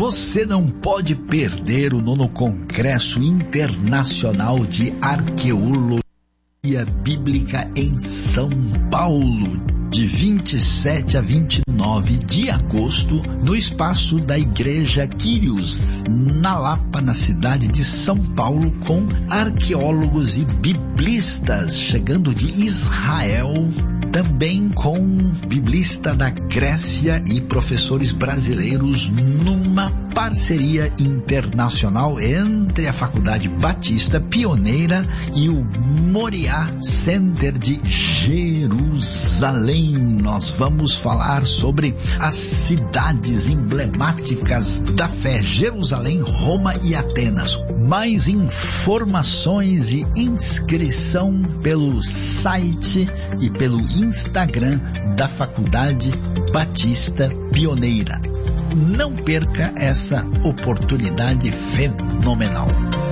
Você não pode perder o 9º Congresso Internacional de Arqueologia Bíblica em São Paulo, de 27 a 29 de agosto, no espaço da Igreja Quírios, na Lapa, na cidade de São Paulo, com arqueólogos e biblistas chegando de Israel, também com biblista da Grécia e professores brasileiros, numa parceria internacional entre a Faculdade Batista Pioneira e o Moriá Center de Jerusalém. Nós vamos falar sobre as cidades emblemáticas da fé: Jerusalém, Roma e Atenas. Mais informações e inscrição pelo site e pelo Instagram da Faculdade Batista Pioneira. Não perca essa oportunidade fenomenal.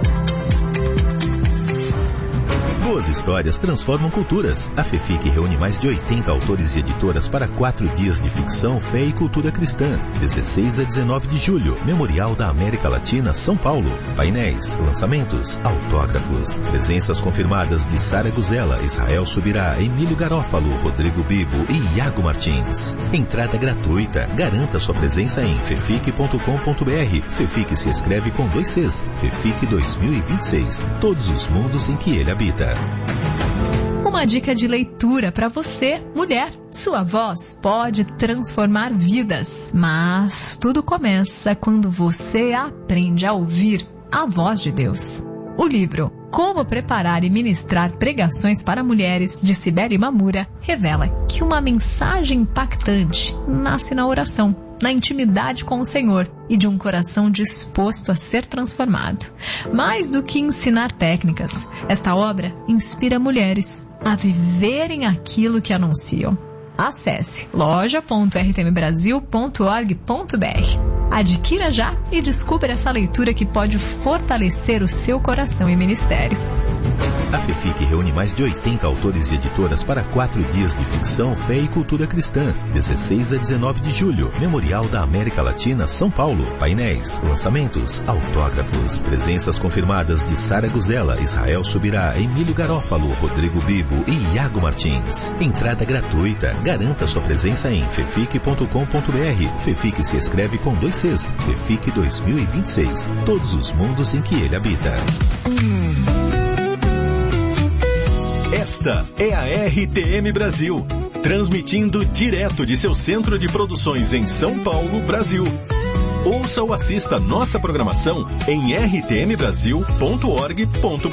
Boas histórias transformam culturas. A FEFIC reúne mais de 80 autores e editoras para 4 dias de ficção, fé e cultura cristã. 16 a 19 de julho, Memorial da América Latina, São Paulo. Painéis, lançamentos, autógrafos. Presenças confirmadas de Sara Guzela, Israel Subirá, Emílio Garófalo, Rodrigo Bibo e Iago Martins. Entrada gratuita. Garanta sua presença em fefic.com.br. FEFIC se escreve com 2 Cs. FEFIC 2026. Todos os mundos em que ele habita. Uma dica de leitura para você, mulher. Sua voz pode transformar vidas, mas tudo começa quando você aprende a ouvir a voz de Deus. O livro Como Preparar e Ministrar Pregações para Mulheres, de Cibele Mamura, revela que uma mensagem impactante nasce na oração, na intimidade com o Senhor e de um coração disposto a ser transformado. Mais do que ensinar técnicas, esta obra inspira mulheres a viverem aquilo que anunciam. Acesse loja.rtmbrasil.org.br. Adquira já e descubra essa leitura que pode fortalecer o seu coração e ministério. A FEFIC reúne mais de 80 autores e editoras para 4 dias de ficção, fé e cultura cristã. 16 a 19 de julho, Memorial da América Latina, São Paulo. Painéis, lançamentos, autógrafos. Presenças confirmadas de Sara Guzela, Israel Subirá, Emílio Garófalo, Rodrigo Bibo e Iago Martins. Entrada gratuita. Garanta sua presença em fefic.com.br. FEFIC se escreve com 2 Cs. FEFIC 2026. Todos os mundos em que ele habita. Esta é a RTM Brasil, transmitindo direto de seu centro de produções em São Paulo, Brasil. Ouça ou assista nossa programação em rtmbrasil.org.br.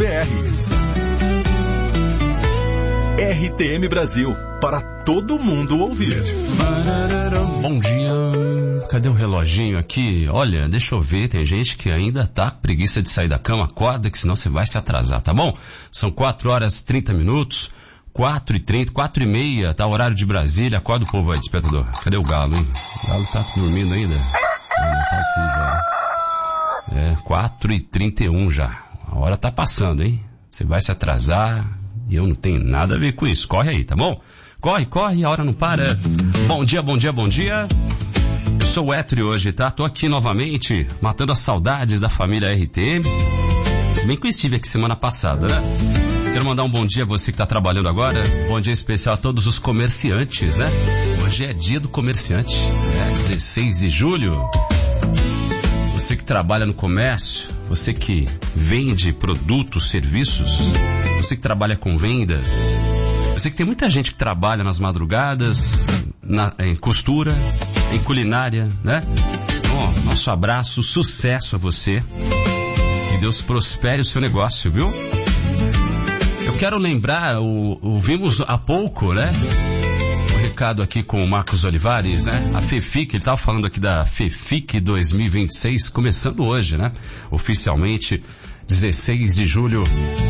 RTM Brasil, para todo mundo ouvir. Bom dia. Cadê o reloginho aqui? Olha, deixa eu ver, tem gente que ainda tá com preguiça de sair da cama. Acorda, que senão você vai se atrasar, tá bom? São 4 horas e 30 minutos, 4h30, 4h30, tá o horário de Brasília. Acorda o povo aí, despertador. Cadê o galo, hein? O galo tá dormindo ainda? Não, tá aqui já. 4h31 já. A hora tá passando, hein? Você vai se atrasar e eu não tenho nada a ver com isso. Corre aí, tá bom? Corre, corre, a hora não para. Bom dia, bom dia, bom dia. Eu sou o Etri hoje, tá? Tô aqui novamente, matando as saudades da família RTM. Se bem que eu estive aqui semana passada, né? Quero mandar um bom dia a você que tá trabalhando agora. Bom dia especial a todos os comerciantes, né? Hoje é dia do comerciante, 16 de julho. Você que trabalha no comércio, você que vende produtos, serviços, você que trabalha com vendas, você que tem muita gente que trabalha nas madrugadas, em costura, em culinária, né? Bom, nosso abraço, sucesso a você. Que Deus prospere o seu negócio, viu? Eu quero lembrar, ouvimos há pouco, né? O recado aqui com o Marcos Olivares, né? A FEFIC, ele estava falando aqui da FEFIC 2026, começando hoje, né? Oficialmente, 16 de julho.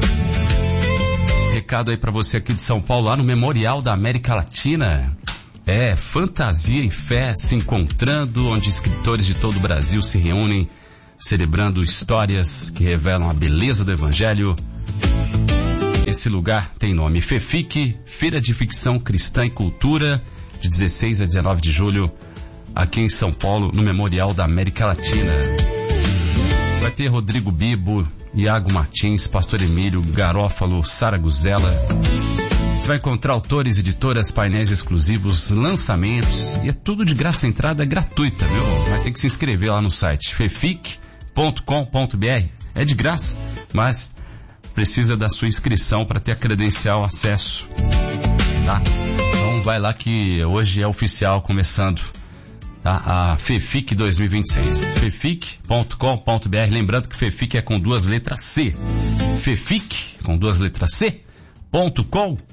Recado aí para você aqui de São Paulo, lá no Memorial da América Latina. Fantasia e fé se encontrando, onde escritores de todo o Brasil se reúnem, celebrando histórias que revelam a beleza do Evangelho. Esse lugar tem nome FEFIC, Feira de Ficção Cristã e Cultura, de 16 a 19 de julho, aqui em São Paulo, no Memorial da América Latina. Vai ter Rodrigo Bibo, Iago Martins, Pastor Emílio, Garófalo, Sara Guzela. Você vai encontrar autores, editoras, painéis exclusivos, lançamentos, e é tudo de graça, entrada gratuita, viu? Mas tem que se inscrever lá no site fefic.com.br. É de graça, mas precisa da sua inscrição para ter a credencial acesso, tá? Então vai lá que hoje é oficial começando, tá? A FEFIC 2026. fefic.com.br. Lembrando que FEFIC é com 2 letras C. FEFIC com 2 letras C.com.br.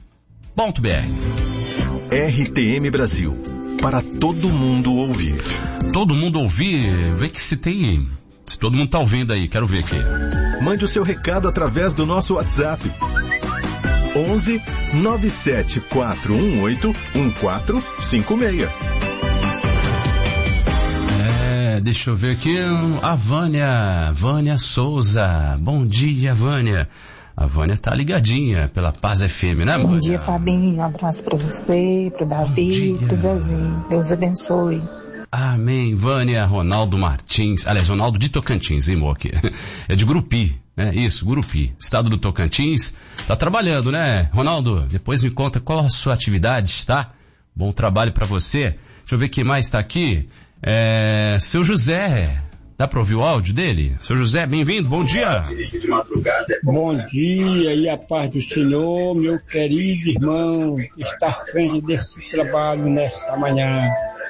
RTM Brasil, para todo mundo ouvir. Todo mundo ouvir? Vê que se todo mundo tá ouvindo aí, quero ver aqui. Mande o seu recado através do nosso WhatsApp. 11 97 418 1456. Deixa eu ver aqui. A Vânia Souza. Bom dia, Vânia. A Vânia tá ligadinha pela Paz FM, né, Vânia? Bom dia, Fabinho. Um abraço pra você, pro Davi, pro Zezinho. Deus abençoe. Amém. Vânia, Ronaldo Martins. Aliás, Ronaldo de Tocantins, hein, Moque? É de Gurupi, né? Isso, Gurupi. Estado do Tocantins. Tá trabalhando, né, Ronaldo? Depois me conta qual a sua atividade, tá? Bom trabalho pra você. Deixa eu ver quem mais tá aqui. Seu José. Dá pra ouvir o áudio dele? Seu José, bem-vindo, bom dia. Bom dia e a paz do Senhor, meu querido irmão, que está à frente desse trabalho nesta manhã.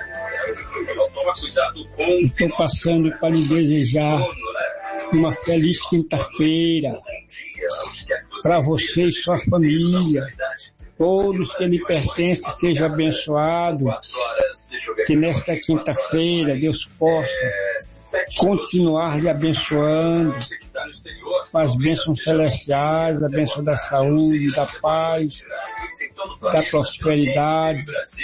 Estou passando para lhe desejar uma feliz quinta-feira para você e sua família. Todos que lhe pertencem sejam abençoados. Que nesta quinta-feira Deus possa continuar lhe abençoando com as bênçãos celestiais, a bênção da saúde, da paz, da prosperidade.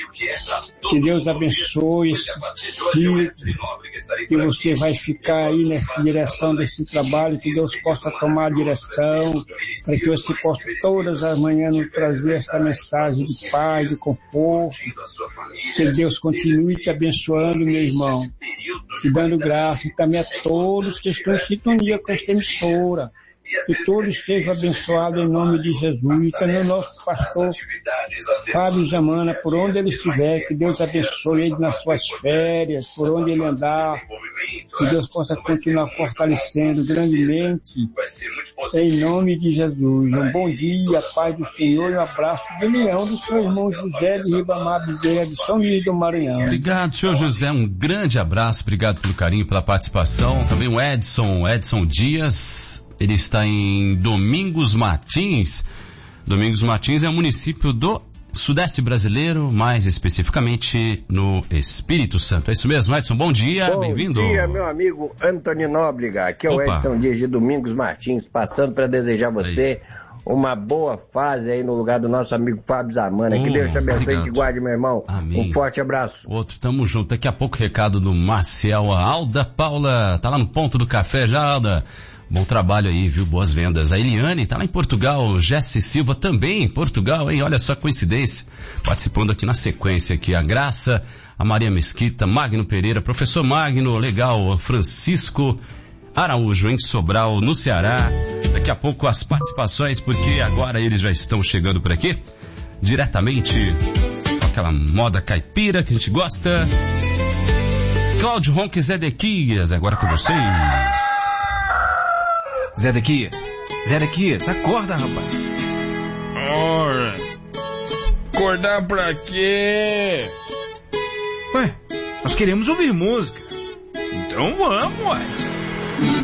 Que Deus abençoe esse dia, que você vai ficar aí nessa direção desse trabalho, que Deus possa tomar a direção, para que você possa todas as manhãs nos trazer esta mensagem de paz, de conforto. Que Deus continue te abençoando, meu irmão, te dando graça, e também a todos que estão em sintonia com esta emissora. Que todos sejam abençoados em nome de Jesus. E também o nosso pastor Fábio Zamana, por onde ele estiver, que Deus abençoe ele nas suas férias, por onde ele andar, que Deus possa continuar fortalecendo grandemente, em nome de Jesus. Um bom dia, paz do Senhor, e um abraço de milhão do seu irmão José de Ribamar Bezerra, de São Luís do Maranhão. Obrigado, senhor José, um grande abraço, obrigado pelo carinho, pela participação. Também o Edson Dias. Ele está em Domingos Martins. Domingos Martins é um município do Sudeste brasileiro, mais especificamente no Espírito Santo. É isso mesmo, Edson? Bom dia, bem-vindo. Bom dia, meu amigo Antônio Nóbrega. Aqui é o Edson Dias de Domingos Martins, passando para desejar você uma boa fase aí no lugar do nosso amigo Fábio Zamana. Que Deus te abençoe e te guarde, meu irmão. Amém. Um forte abraço. Outro, tamo junto. Daqui a pouco recado do Marcial. A Alda Paula tá lá no ponto do café já, Alda. Bom trabalho aí, viu? Boas vendas. A Eliane tá lá em Portugal. Jesse Silva também em Portugal, hein? Olha só a coincidência. Participando aqui na sequência aqui. A Graça, a Maria Mesquita, Magno Pereira, professor Magno, legal. Francisco Araújo em Sobral, no Ceará. Daqui a pouco as participações, porque agora eles já estão chegando por aqui. Diretamente com aquela moda caipira que a gente gosta. Cláudio Ronque Zedequias, agora com vocês. Zedequias, acorda, rapaz. Ora, acordar pra quê? Ué, nós queremos ouvir música. Então vamos, ué.